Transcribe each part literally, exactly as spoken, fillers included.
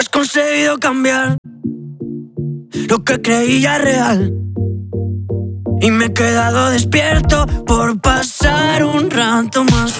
has conseguido cambiar lo que creía real. Y me he quedado despierto por pasar un rato más.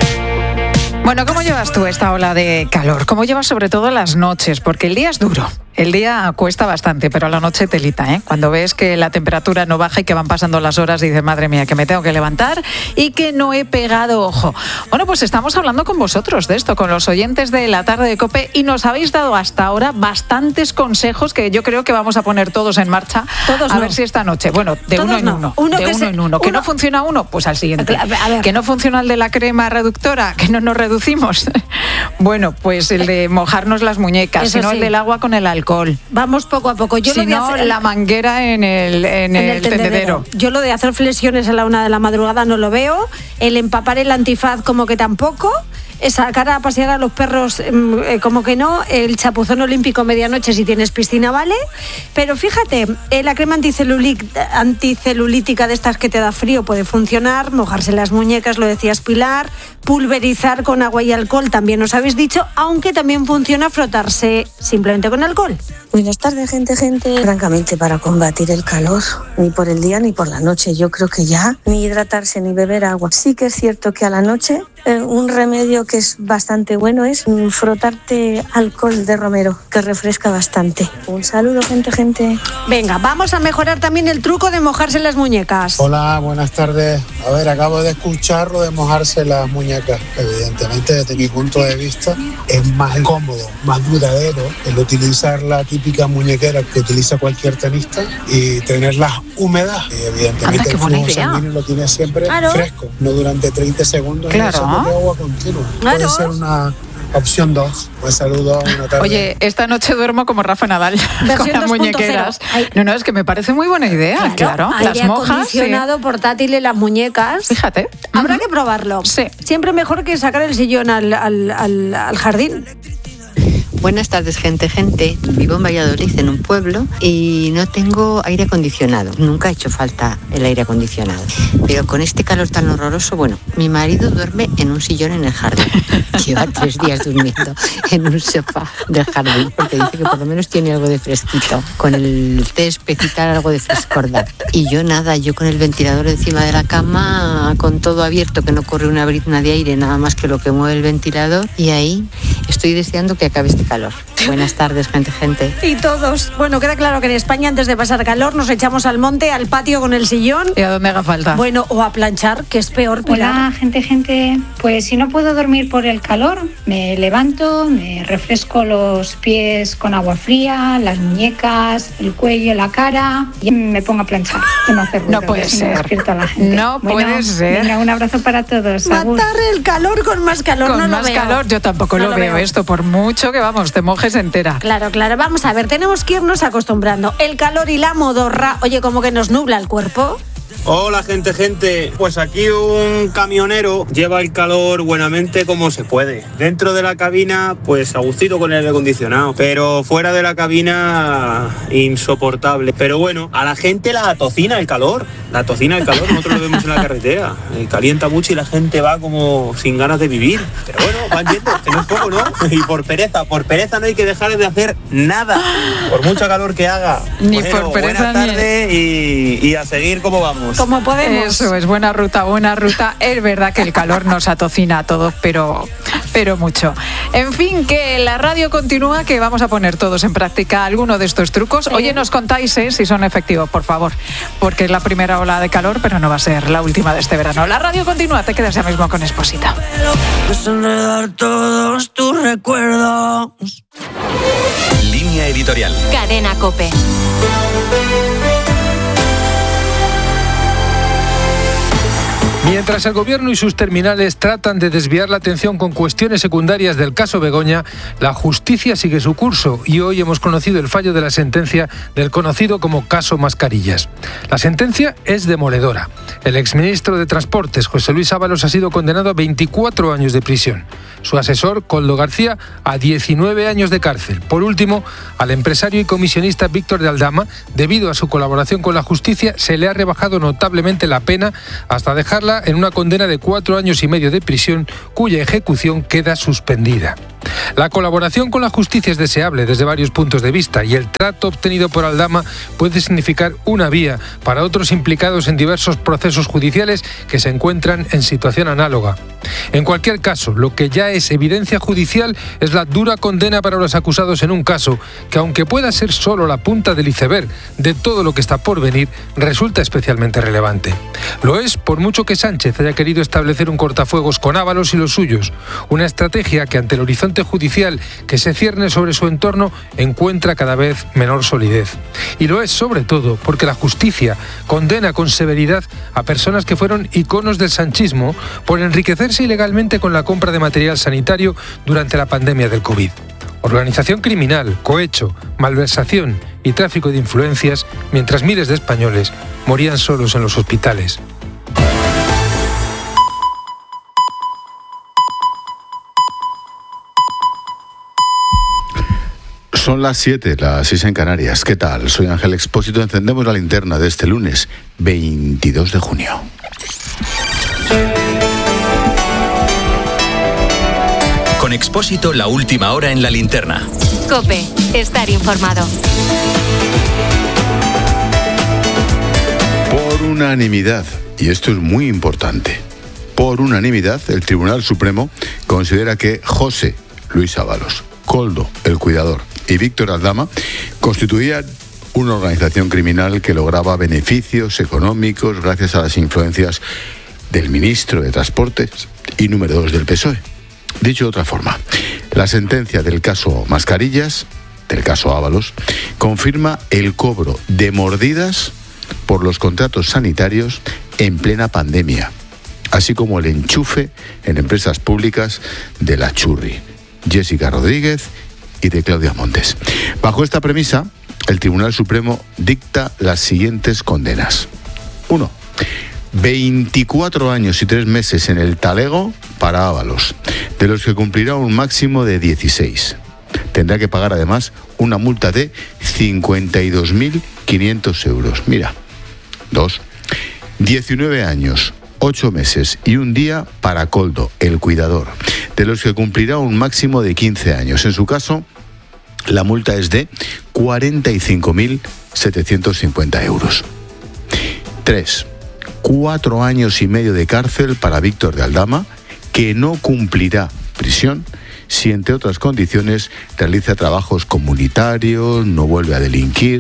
Bueno, ¿cómo llevas tú esta ola de calor? ¿Cómo llevas sobre todo las noches? Porque el día es duro. El día cuesta bastante, pero a la noche telita, ¿eh? Cuando ves que la temperatura no baja y que van pasando las horas y dices, madre mía, que me tengo que levantar y que no he pegado ojo. Bueno, pues estamos hablando con vosotros de esto, con los oyentes de La Tarde de COPE, y nos habéis dado hasta ahora bastantes consejos que yo creo que vamos a poner todos en marcha. Todos a no. ver si esta noche, bueno, de Todos uno en no. uno, uno de que uno se, en uno. ¿Que uno... no funciona uno? Pues al siguiente. A ver. ¿Que no funciona el de la crema reductora? ¿Que no nos reducimos? Bueno, pues el de mojarnos las muñecas, Eso sino sí. el del agua con el alcohol. Vamos poco a poco. Yo Si lo de no, hacer... la manguera en el, en En el, el tendedero. tendedero. Yo lo de hacer flexiones a la una de la madrugada no lo veo. El empapar el antifaz como que tampoco. Sacar a pasear a los perros eh, como que no. El chapuzón olímpico medianoche si tienes piscina, vale. Pero fíjate, eh, la crema anticelulítica de estas que te da frío puede funcionar. Mojarse las muñecas, lo decías Pilar. Pulverizar con agua y alcohol también os habéis dicho, aunque también funciona frotarse simplemente con alcohol. Buenas tardes, gente, gente. Francamente, para combatir el calor, ni por el día ni por la noche, yo creo que ya ni hidratarse ni beber agua. Sí que es cierto que a la noche eh, un remedio que es bastante bueno es mm, frotarte alcohol de romero, que refresca bastante. Un saludo, gente, gente. Venga, vamos a mejorar también el truco de mojarse las muñecas. Hola, buenas tardes. A ver, acabo de escuchar lo de mojarse las muñecas. Evidentemente, desde mi punto de vista, es más cómodo, más duradero el utilizar la típica muñequera que utiliza cualquier tenista y tenerlas húmedas. Y evidentemente Anda, qué el buena flujo idea. sanguíneo lo tiene siempre Claro. fresco, no durante treinta segundos. Claro. Claro. De agua continua. Claro. Puede ser una opción dos. Un saludo, una tarde. Oye, esta noche duermo como Rafa Nadal con Versión las dos punto muñequeras. cero. Ay. No, no, es que me parece muy buena idea, claro. Aire Las mojas, sí. acondicionado portátil en las muñecas. Fíjate. Habrá Ujú. que probarlo. Sí. Siempre mejor que sacar el sillón al, al, al, al jardín. Buenas tardes, gente, gente. Vivo en Valladolid, en un pueblo, y no tengo aire acondicionado. Nunca ha hecho falta el aire acondicionado. Pero con este calor tan horroroso, bueno, mi marido duerme en un sillón en el jardín. Lleva tres días durmiendo en un sofá del jardín, porque dice que por lo menos tiene algo de fresquito. Con el césped y tal, algo de frescor da. Y yo nada, yo con el ventilador encima de la cama, con todo abierto, que no corre una brizna de aire, nada más que lo que mueve el ventilador. Y ahí estoy deseando que acabe este calor. Buenas tardes, gente, gente. Y todos. Bueno, queda claro que en España, antes de pasar calor, nos echamos al monte, al patio con el sillón. Y a donde haga falta. Bueno, o a planchar, que es peor, Pilar. Hola, gente, gente. Pues si no puedo dormir por el calor, me levanto, me refresco los pies con agua fría, las muñecas, el cuello, la cara, y me pongo a planchar. Que no hace ruido, No puede que si ser. no despierto a la gente. No Bueno, puede ser. Venga, un abrazo para todos. Agur. Matar el calor con más calor, Con no más lo veo. calor yo tampoco No lo, lo veo, veo. esto, por mucho que vamos, te mojes entera. Claro, claro. Vamos a ver, tenemos que irnos acostumbrando. El calor y la modorra, oye, como que nos nubla el cuerpo. Hola, gente, gente. Pues aquí un camionero lleva el calor buenamente como se puede. Dentro de la cabina, pues a gustito con el aire acondicionado. Pero fuera de la cabina, insoportable. Pero bueno, a la gente la atocina el calor. La atocina el calor, nosotros lo vemos en la carretera. Eh, calienta mucho y la gente va como sin ganas de vivir. Pero bueno, van yendo, que no es poco, ¿no? Y por pereza, por pereza no hay que dejar de hacer nada. Por mucho calor que haga. Ni Bueno, por pereza buena ni- tarde y, y a seguir como vamos. Como podemos. Eso es, buena ruta, buena ruta. Es verdad que el calor nos atocina a todos, pero, pero mucho. En fin, que la radio continúa, que vamos a poner todos en práctica alguno de estos trucos. Oye, nos contáis eh, si son efectivos, por favor, porque es la primera ola de calor, pero no va a ser la última de este verano. La radio continúa, te quedas ya mismo con Esposita. Desenredar todos tus recuerdos. Línea editorial. Cadena COPE. Mientras el gobierno y sus terminales tratan de desviar la atención con cuestiones secundarias del caso Begoña, la justicia sigue su curso y hoy hemos conocido el fallo de la sentencia del conocido como caso Mascarillas. La sentencia es demoledora. El exministro de Transportes, José Luis Ábalos, ha sido condenado a veinticuatro años de prisión. Su asesor, Koldo García, a diecinueve años de cárcel. Por último, al empresario y comisionista Víctor de Aldama, debido a su colaboración con la justicia, se le ha rebajado notablemente la pena hasta dejarla en una condena de cuatro años y medio de prisión, cuya ejecución queda suspendida. La colaboración con la justicia es deseable desde varios puntos de vista y el trato obtenido por Aldama puede significar una vía para otros implicados en diversos procesos judiciales que se encuentran en situación análoga. En cualquier caso, lo que ya es evidencia judicial es la dura condena para los acusados en un caso que, aunque pueda ser solo la punta del iceberg de todo lo que está por venir, resulta especialmente relevante. Lo es por mucho que Sánchez haya querido establecer un cortafuegos con Ábalos y los suyos, una estrategia que ante el horizonte judicial que se cierne sobre su entorno encuentra cada vez menor solidez. Y lo es sobre todo porque la justicia condena con severidad a personas que fueron iconos del sanchismo por enriquecerse ilegalmente con la compra de material sanitario durante la pandemia del COVID. Organización criminal, cohecho, malversación y tráfico de influencias, mientras miles de españoles morían solos en los hospitales. Son las siete, las seis en Canarias. ¿Qué tal? Soy Ángel Expósito. Encendemos la linterna de este lunes, veintidós de junio. Con Expósito, la última hora en la linterna. COPE, estar informado. Por unanimidad, y esto es muy importante, por unanimidad, el Tribunal Supremo considera que José Luis Ábalos, Koldo, el cuidador, y Víctor Aldama constituían una organización criminal que lograba beneficios económicos gracias a las influencias del ministro de Transportes y número dos del P S O E. Dicho de otra forma, la sentencia del caso Mascarillas, del caso Ábalos, confirma el cobro de mordidas por los contratos sanitarios en plena pandemia, así como el enchufe en empresas públicas de la Churri, Jessica Rodríguez y de Claudia Montes. Bajo esta premisa, el Tribunal Supremo dicta las siguientes condenas. uno. veinticuatro años y tres meses en el talego para Ábalos, de los que cumplirá un máximo de dieciséis. Tendrá que pagar además una multa de cincuenta y dos mil quinientos euros. Mira. dos. diecinueve años, ocho meses y un día para Koldo, el cuidador, de los que cumplirá un máximo de quince años. En su caso, la multa es de cuarenta y cinco mil setecientos cincuenta euros. tres. Cuatro años y medio de cárcel para Víctor de Aldama, que no cumplirá prisión si, entre otras condiciones, realiza trabajos comunitarios, no vuelve a delinquir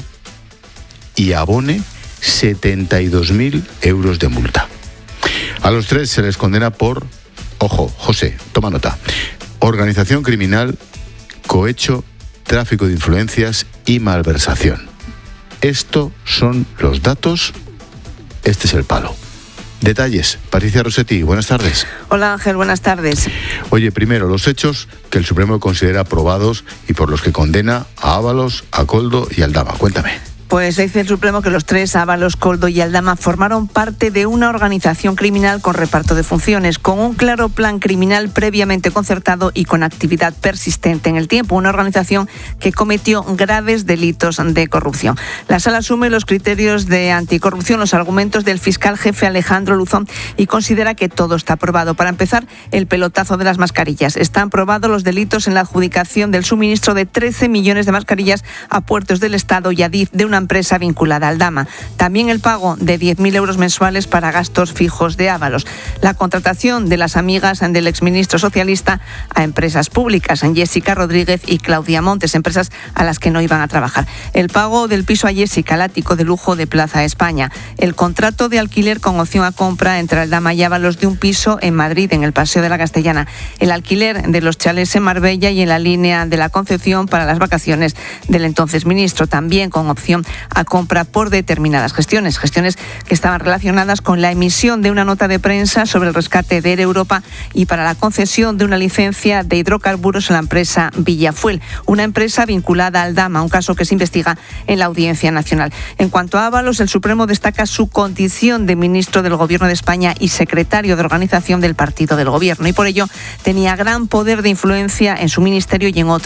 y abone setenta y dos mil euros de multa. A los tres se les condena por, ojo, José, toma nota, organización criminal, cohecho, tráfico de influencias y malversación. Estos son los datos. Este es el palo. Detalles. Patricia Rossetti, buenas tardes. Hola Ángel, buenas tardes. Oye, primero, los hechos que el Supremo considera probados y por los que condena a Ábalos, a Koldo y a Aldama. Cuéntame. Pues dice el Supremo que los tres, Ábalos, Koldo y Aldama, formaron parte de una organización criminal con reparto de funciones, con un claro plan criminal previamente concertado y con actividad persistente en el tiempo. Una organización que cometió graves delitos de corrupción. La Sala asume los criterios de anticorrupción, los argumentos del fiscal jefe Alejandro Luzón y considera que todo está probado. Para empezar, el pelotazo de las mascarillas. Están probados los delitos en la adjudicación del suministro de trece millones de mascarillas a puertos del Estado y a D I F de una empresa vinculada al Aldama. También el pago de diez mil euros mensuales para gastos fijos de Ábalos. La contratación de las amigas del exministro socialista a empresas públicas, Jessica Rodríguez y Claudia Montes, empresas a las que no iban a trabajar. El pago del piso a Jessica, el ático de lujo de Plaza España. El contrato de alquiler con opción a compra entre Aldama y Ábalos de un piso en Madrid, en el Paseo de la Castellana. El alquiler de los chalés en Marbella y en la línea de la Concepción para las vacaciones del entonces ministro, también con opción a compra por determinadas gestiones, gestiones que estaban relacionadas con la emisión de una nota de prensa sobre el rescate de Air Europa y para la concesión de una licencia de hidrocarburos a la empresa Villafuel, una empresa vinculada al Aldama, un caso que se investiga en la Audiencia Nacional. En cuanto a Ábalos, el Supremo destaca su condición de ministro del Gobierno de España y secretario de organización del partido del Gobierno, y por ello tenía gran poder de influencia en su ministerio y en otros.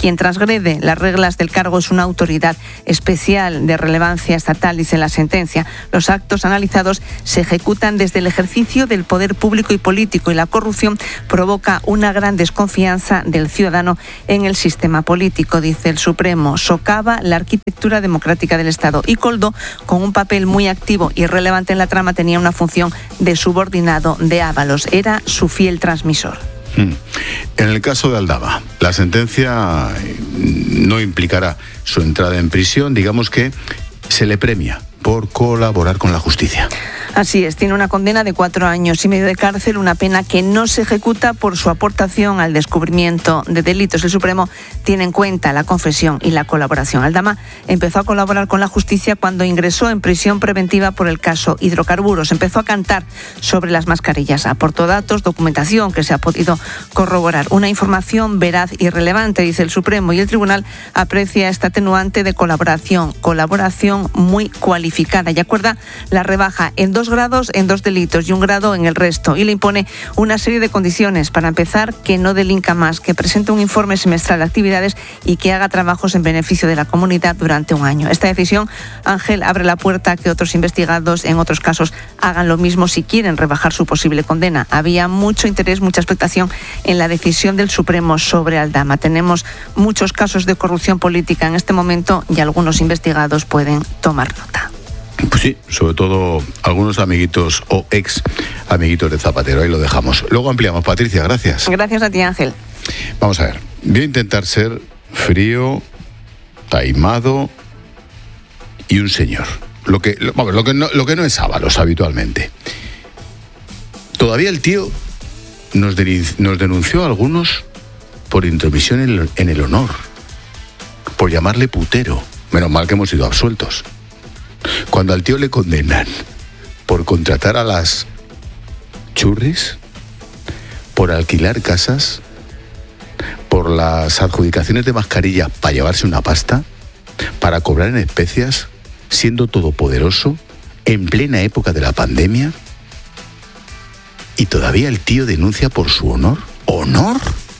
Quien transgrede las reglas del cargo es una autoridad especial de relevancia estatal, dice la sentencia. Los actos analizados se ejecutan desde el ejercicio del poder público y político y la corrupción provoca una gran desconfianza del ciudadano en el sistema político, dice el Supremo. Socava la arquitectura democrática del Estado y Koldo, con un papel muy activo y relevante en la trama, tenía una función de subordinado de Ábalos. Era su fiel transmisor. En el caso de Aldama, la sentencia no implicará su entrada en prisión, digamos que se le premia por colaborar con la justicia. Así es, tiene una condena de cuatro años y medio de cárcel, una pena que no se ejecuta por su aportación al descubrimiento de delitos. El Supremo tiene en cuenta la confesión y la colaboración. Aldama empezó a colaborar con la justicia cuando ingresó en prisión preventiva por el caso hidrocarburos. Empezó a cantar sobre las mascarillas. Aportó datos, documentación que se ha podido corroborar. Una información veraz y relevante, dice el Supremo, y el Tribunal aprecia esta atenuante de colaboración, colaboración muy cualificada, y acuerda la rebaja en dos grados en dos delitos y un grado en el resto, y le impone una serie de condiciones. Para empezar, que no delinca más, que presente un informe semestral de actividades y que haga trabajos en beneficio de la comunidad durante un año. Esta decisión, Ángel, abre la puerta a que otros investigados en otros casos hagan lo mismo si quieren rebajar su posible condena. Había mucho interés, mucha expectación en la decisión del Supremo sobre Aldama. Tenemos muchos casos de corrupción política en este momento y algunos investigados pueden tomar nota. Pues sí, sobre todo algunos amiguitos o ex amiguitos de Zapatero. Ahí lo dejamos. Luego ampliamos. Patricia, gracias. Gracias a ti, Ángel. Vamos a ver. Voy a intentar ser frío, taimado y un señor. Lo que, lo, vamos, lo que, no, lo que no es Ábalos habitualmente. Todavía el tío nos, de, nos denunció a algunos por intromisión en el, en el honor, por llamarle putero. Menos mal que hemos sido absueltos. Cuando al tío le condenan por contratar a las churris, por alquilar casas, por las adjudicaciones de mascarillas para llevarse una pasta, para cobrar en especias, siendo todopoderoso, en plena época de la pandemia, y todavía el tío denuncia por su honor. ¿Honor?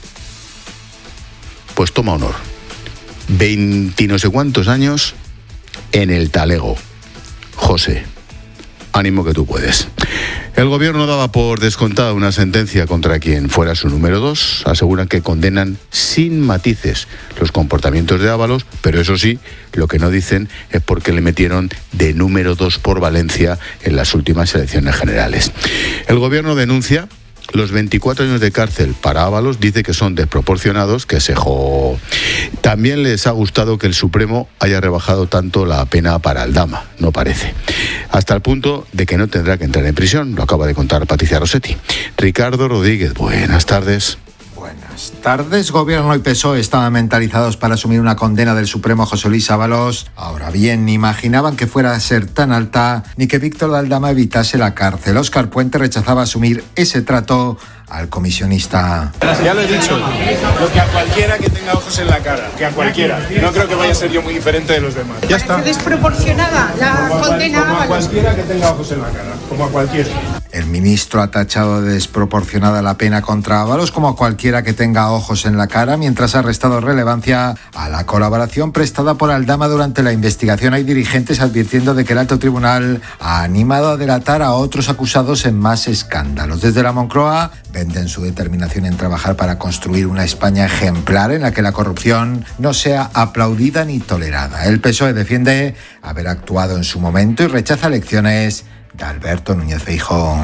Pues toma honor. Veinti no sé cuántos años en el talego. José, ánimo que tú puedes. El gobierno daba por descontada una sentencia contra quien fuera su número dos. Aseguran que condenan sin matices los comportamientos de Ábalos, pero eso sí, lo que no dicen es por qué le metieron de número dos por Valencia en las últimas elecciones generales. El gobierno denuncia los veinticuatro años de cárcel para Ábalos, dice que son desproporcionados, que se jo... También les ha gustado que el Supremo haya rebajado tanto la pena para Aldama, no parece. Hasta el punto de que no tendrá que entrar en prisión, lo acaba de contar Patricia Rossetti. Ricardo Rodríguez, buenas tardes. Buenas tardes. Gobierno y P S O E estaban mentalizados para asumir una condena del Supremo José Luis Ábalos. Ahora bien, ni imaginaban que fuera a ser tan alta ni que Víctor Aldama evitase la cárcel. Óscar Puente rechazaba asumir ese trato al comisionista. Ya lo he dicho, lo que a cualquiera que tenga ojos en la cara, que a cualquiera. No creo que vaya a ser yo muy diferente de los demás. Ya está. ¿Parece desproporcionada la como a, condena? Como a cualquiera que tenga ojos en la cara, como a cualquiera. El ministro ha tachado de desproporcionada la pena contra Ábalos como a cualquiera que tenga ojos en la cara, mientras ha restado relevancia a la colaboración prestada por Aldama durante la investigación. Hay dirigentes advirtiendo de que el alto tribunal ha animado a delatar a otros acusados en más escándalos. Desde la Moncloa venden su determinación en trabajar para construir una España ejemplar en la que la corrupción no sea aplaudida ni tolerada. El P S O E defiende haber actuado en su momento y rechaza lecciones de Alberto Núñez Feijóo.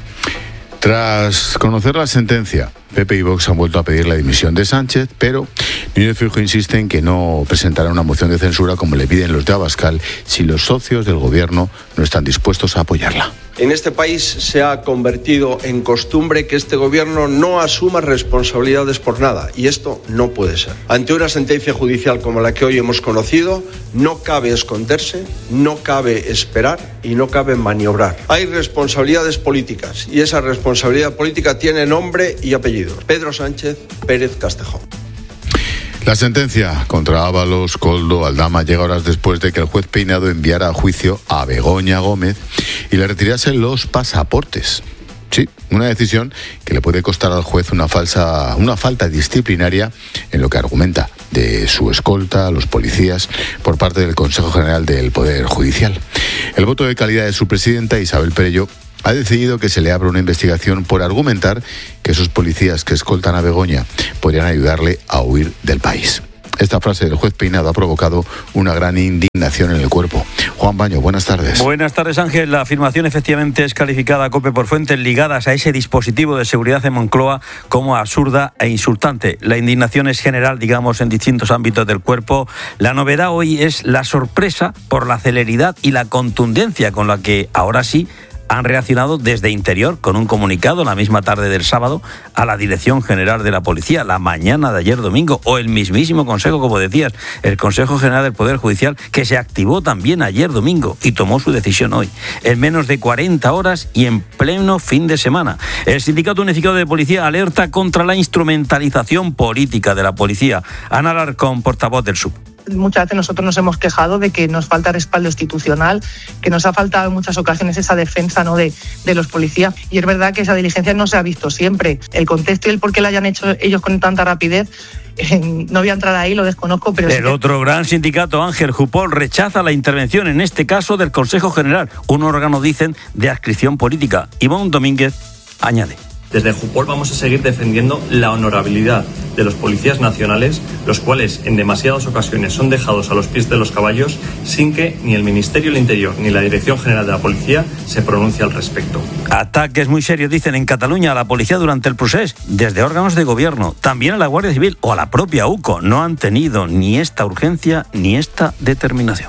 Tras conocer la sentencia, P P y Vox han vuelto a pedir la dimisión de Sánchez, pero Núñez Feijóo insiste en que no presentará una moción de censura como le piden los de Abascal si los socios del gobierno no están dispuestos a apoyarla. En este país se ha convertido en costumbre que este gobierno no asuma responsabilidades por nada, y esto no puede ser. Ante una sentencia judicial como la que hoy hemos conocido, no cabe esconderse, no cabe esperar y no cabe maniobrar. Hay responsabilidades políticas y esa responsabilidad política tiene nombre y apellido. Pedro Sánchez Pérez Castejón. La sentencia contra Ábalos, Koldo, Aldama llega horas después de que el juez Peinado enviara a juicio a Begoña Gómez y le retirase los pasaportes. Sí, una decisión que le puede costar al juez una falsa, una falta disciplinaria en lo que argumenta de su escolta, los policías, por parte del Consejo General del Poder Judicial. El voto de calidad de su presidenta, Isabel Perello, ha decidido que se le abra una investigación por argumentar que esos policías que escoltan a Begoña podrían ayudarle a huir del país. Esta frase del juez Peinado ha provocado una gran indignación en el cuerpo. Juan Baño, buenas tardes. Buenas tardes, Ángel. La afirmación efectivamente es calificada, COPE, por fuentes ligadas a ese dispositivo de seguridad en Moncloa como absurda e insultante. La indignación es general, digamos, en distintos ámbitos del cuerpo. La novedad hoy es la sorpresa por la celeridad y la contundencia con la que, ahora sí, han reaccionado desde Interior con un comunicado la misma tarde del sábado a la Dirección General de la Policía, la mañana de ayer domingo, o el mismísimo Consejo, como decías, el Consejo General del Poder Judicial, que se activó también ayer domingo y tomó su decisión hoy, en menos de cuarenta horas y en pleno fin de semana. El Sindicato Unificado de Policía alerta contra la instrumentalización política de la policía. Ana Alarcón, portavoz del S U P. Muchas veces nosotros nos hemos quejado de que nos falta respaldo institucional, que nos ha faltado en muchas ocasiones esa defensa, ¿no?, de, de los policías. Y es verdad que esa diligencia no se ha visto siempre. El contexto y el por qué la hayan hecho ellos con tanta rapidez, eh, no voy a entrar ahí, lo desconozco. Pero el sí que... otro gran sindicato, Ángel Jupol, rechaza la intervención, en este caso del Consejo General, un órgano, dicen, de adscripción política. Ivonne Domínguez añade. Desde Jupol vamos a seguir defendiendo la honorabilidad de los policías nacionales, los cuales en demasiadas ocasiones son dejados a los pies de los caballos sin que ni el Ministerio del Interior ni la Dirección General de la Policía se pronuncie al respecto. Ataques muy serios, dicen, en Cataluña a la policía durante el procés, desde órganos de gobierno, también a la Guardia Civil o a la propia U C O. No han tenido ni esta urgencia ni esta determinación.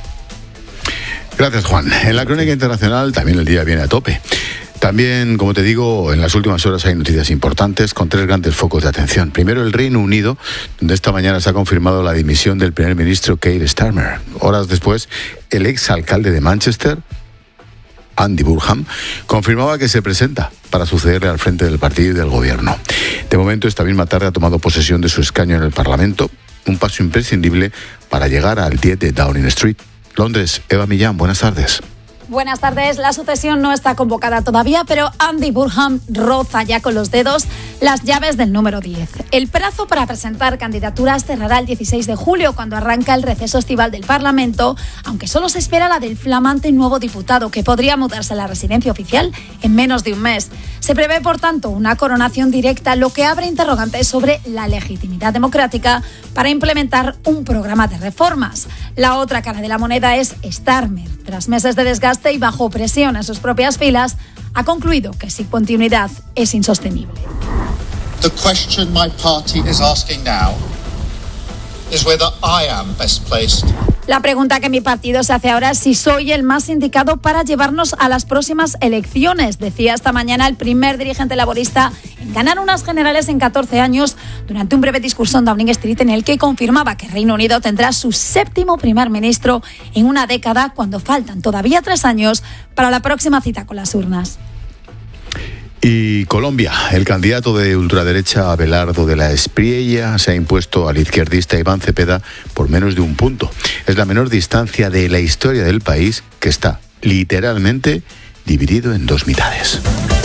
Gracias, Juan. En la crónica internacional también el día viene a tope. También, como te digo, en las últimas horas hay noticias importantes con tres grandes focos de atención. Primero, el Reino Unido, donde esta mañana se ha confirmado la dimisión del primer ministro Keir Starmer. Horas después, el exalcalde de Manchester, Andy Burnham, confirmaba que se presenta para sucederle al frente del partido y del gobierno. De momento, esta misma tarde ha tomado posesión de su escaño en el Parlamento, un paso imprescindible para llegar al diez de Downing Street. Londres, Eva Millán, buenas tardes. Buenas tardes. La sucesión no está convocada todavía, pero Andy Burnham roza ya con los dedos las llaves del número diez. El plazo para presentar candidaturas cerrará el dieciséis de julio, cuando arranca el receso estival del Parlamento, aunque solo se espera la del flamante nuevo diputado, que podría mudarse a la residencia oficial en menos de un mes. Se prevé, por tanto, una coronación directa, lo que abre interrogantes sobre la legitimidad democrática para implementar un programa de reformas. La otra cara de la moneda es Starmer. Tras meses de desgaste y bajo presión en sus propias filas, ha concluido que sin continuidad es insostenible. The question my party is asking now is whether I am best placed. La pregunta que mi partido se hace ahora es si soy el más indicado para llevarnos a las próximas elecciones, decía esta mañana el primer dirigente laborista en ganar unas generales en catorce años durante un breve discurso en Downing Street, en el que confirmaba que Reino Unido tendrá su séptimo primer ministro en una década, cuando faltan todavía tres años para la próxima cita con las urnas. Y Colombia, el candidato de ultraderecha Abelardo de la Espriella se ha impuesto al izquierdista Iván Cepeda por menos de un punto. Es la menor distancia de la historia del país, que está literalmente dividido en dos mitades.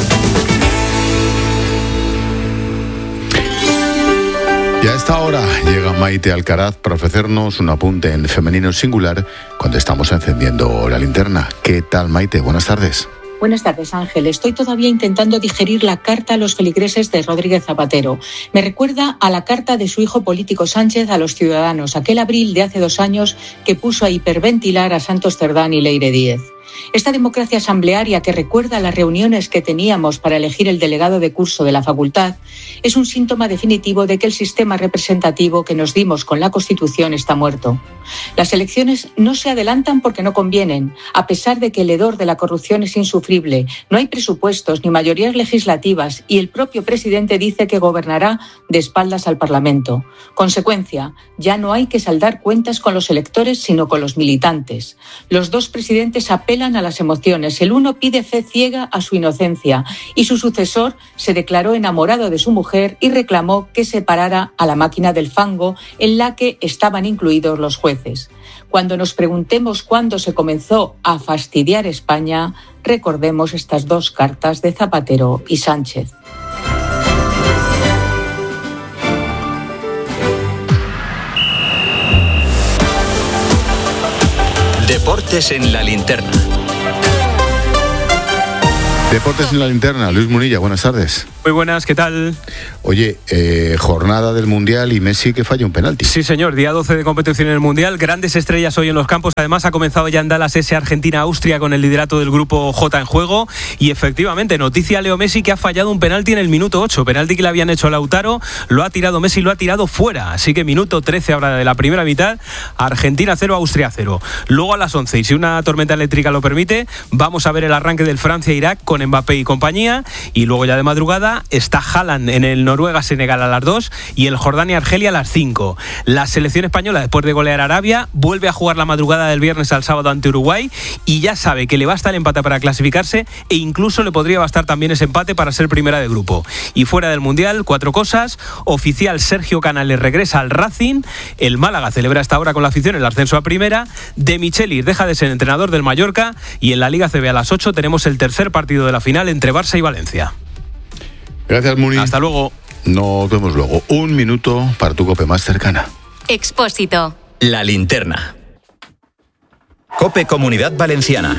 Y a esta hora llega Maite Alcaraz para ofrecernos un apunte en femenino singular cuando estamos encendiendo la linterna. ¿Qué tal, Maite? Buenas tardes. Buenas tardes, Ángel. Estoy todavía intentando digerir la carta a los feligreses de Rodríguez Zapatero. Me recuerda a la carta de su hijo político Sánchez a los ciudadanos, aquel abril de hace dos años que puso a hiperventilar a Santos Cerdán y Leire Díez. Esta democracia asamblearia, que recuerda las reuniones que teníamos para elegir el delegado de curso de la facultad, es un síntoma definitivo de que el sistema representativo que nos dimos con la Constitución está muerto. Las elecciones no se adelantan porque no convienen, a pesar de que el hedor de la corrupción es insufrible, no hay presupuestos ni mayorías legislativas y el propio presidente dice que gobernará de espaldas al Parlamento. Consecuencia, ya no hay que saldar cuentas con los electores, sino con los militantes. Los dos presidentes apelan a las emociones. El uno pide fe ciega a su inocencia y su sucesor se declaró enamorado de su mujer y reclamó que separara a la máquina del fango en la que estaban incluidos los jueces. Cuando nos preguntemos cuándo se comenzó a fastidiar España, recordemos estas dos cartas de Zapatero y Sánchez. Deportes en la linterna. Deportes en la linterna, Luis Munilla, buenas tardes. Muy buenas, ¿qué tal? Oye, eh, jornada del Mundial y Messi que falla un penalti. Sí, señor, día doce de competición en el Mundial, grandes estrellas hoy en los campos. Además ha comenzado ya en Dallas ese Argentina-Austria con el liderato del grupo J en juego. Y efectivamente, noticia Leo Messi que ha fallado un penalti en el minuto ocho. Penalti que le habían hecho a Lautaro, lo ha tirado Messi, lo ha tirado fuera. Así que minuto trece ahora de la primera mitad, Argentina cero, Austria cero. Luego a las once, y si una tormenta eléctrica lo permite, vamos a ver el arranque del Francia-Irak con Mbappé y compañía. Y luego ya de madrugada está Haaland en el Noruega-Senegal a las dos y el Jordania-Argelia a las cinco. La selección española, después de golear a Arabia, vuelve a jugar la madrugada del viernes al sábado ante Uruguay y ya sabe que le basta el empate para clasificarse e incluso le podría bastar también ese empate para ser primera de grupo. Y fuera del Mundial, cuatro cosas. Oficial, Sergio Canales regresa al Racing. El Málaga celebra esta hora con la afición el ascenso a primera. De Michelis deja de ser entrenador del Mallorca y en la Liga C B a las ocho tenemos el tercer partido de la final entre Barça y Valencia. Gracias, Muni. Hasta luego. Nos vemos luego. Un minuto para tu COPE más cercana. Expósito. La linterna. COPE Comunidad Valenciana.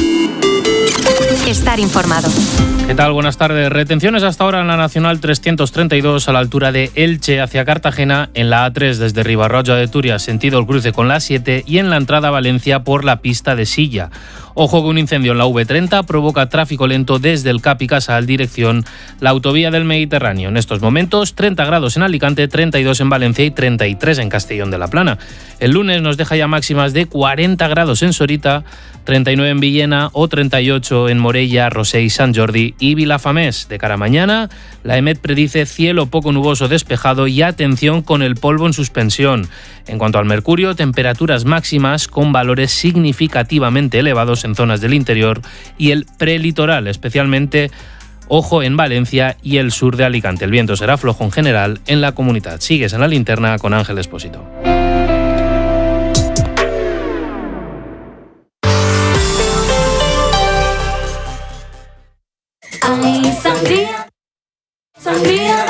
Estar informado. ¿Qué tal? Buenas tardes. Retenciones hasta ahora en la Nacional trescientos treinta y dos a la altura de Elche hacia Cartagena, en la A tres desde Ribarroja de Turia sentido el cruce con la A siete y en la entrada a Valencia por la pista de Silla. Ojo que un incendio en la V treinta provoca tráfico lento desde el Cap y Casal dirección la autovía del Mediterráneo. En estos momentos treinta grados en Alicante, treinta y dos en Valencia y treinta y tres en Castellón de la Plana. El lunes nos deja ya máximas de cuarenta grados en Sorita, treinta y nueve en Villena o treinta y ocho en Morella, Rosell, Sant Jordi y Vilafamés. De cara a mañana, la EMET predice cielo poco nuboso despejado y atención con el polvo en suspensión. En cuanto al mercurio, temperaturas máximas con valores significativamente elevados en zonas del interior y el prelitoral, especialmente ojo en Valencia y el sur de Alicante. El viento será flojo en general en la comunidad. Sigues en la linterna con Ángel Expósito. Ay, sangría, sangría.